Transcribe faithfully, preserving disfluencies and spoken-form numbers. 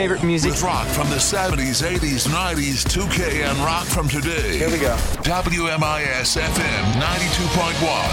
favorite music. With rock from the seventies, eighties, nineties, two K, and rock from today. Here we go. W M I S F M ninety-two point one.